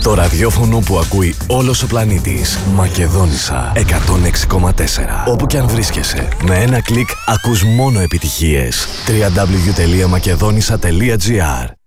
Το ραδιόφωνο που ακούει όλος ο πλανήτης. Μακεδόνισσα 106,4. Όπου κι αν βρίσκεσαι, με ένα κλικ ακούς μόνο επιτυχίες. www.makedonissa.gr.